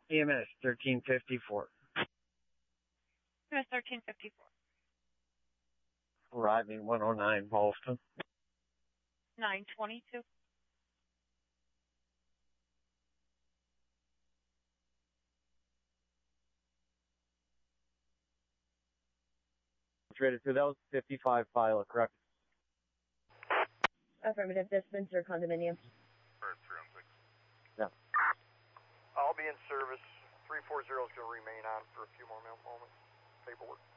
EMS 1354. EMS 1354. Arriving 109 Boston. 922. Ready to, that was 55 Violet, correct? Affirmative, Dispenser condominium. Or 316. Yeah. I'll be in service. 340 is going to remain on for a few more moments. Paperwork.